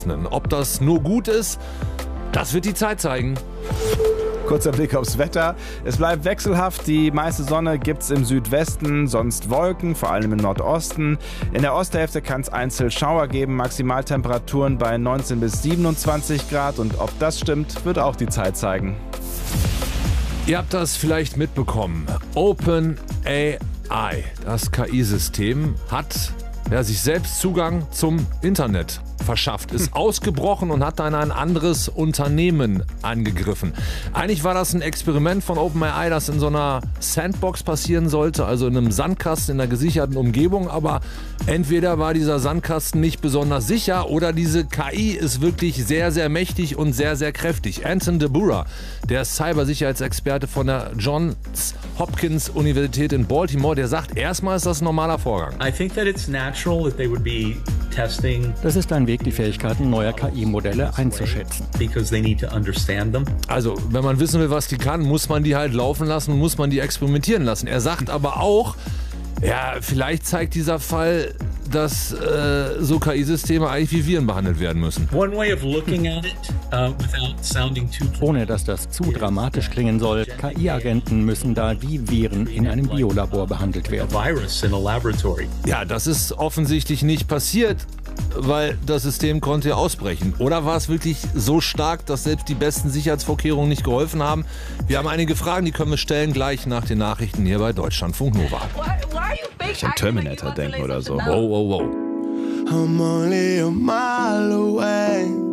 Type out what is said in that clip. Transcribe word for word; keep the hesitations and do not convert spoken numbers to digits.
Ob das nur gut ist, das wird die Zeit zeigen. Kurzer Blick aufs Wetter. Es bleibt wechselhaft. Die meiste Sonne gibt es im Südwesten, sonst Wolken, vor allem im Nordosten. In der Osthälfte kann es einzeln Schauer geben. Maximaltemperaturen bei neunzehn bis siebenundzwanzig Grad. Und ob das stimmt, wird auch die Zeit zeigen. Ihr habt das vielleicht mitbekommen. OpenAI, das K I-System, hat ja, sich selbst Zugang zum Internet verschafft, ist ausgebrochen und hat dann ein anderes Unternehmen angegriffen. Eigentlich war das ein Experiment von OpenAI, das in so einer Sandbox passieren sollte, also in einem Sandkasten in einer gesicherten Umgebung, aber entweder war dieser Sandkasten nicht besonders sicher oder diese K I ist wirklich sehr, sehr mächtig und sehr, sehr kräftig. Anton DeBura, der Cybersicherheitsexperte von der Johns Hopkins Universität in Baltimore, der sagt, erstmal ist das ein normaler Vorgang. I think that it's natural that they would be testing. Das ist ein Weg, die Fähigkeiten neuer K I-Modelle einzuschätzen. Because they need to understand them. Also, wenn man wissen will, was die kann, muss man die halt laufen lassen, muss man die experimentieren lassen. Er sagt aber auch, ja, vielleicht zeigt dieser Fall, dass äh, so K I-Systeme eigentlich wie Viren behandelt werden müssen. One way of looking at it, uh, without sounding too Ohne dass das zu dramatisch klingen soll, K I-Agenten müssen da wie Viren in einem Biolabor behandelt werden. virus in a laboratory. Ja, das ist offensichtlich nicht passiert, weil das System konnte ja ausbrechen. Oder war es wirklich so stark, dass selbst die besten Sicherheitsvorkehrungen nicht geholfen haben? Wir haben einige Fragen, die können wir stellen gleich nach den Nachrichten hier bei Deutschlandfunk Nova. Ich an Terminator denken oder so. Wow, wow, wow. I'm only a mile away.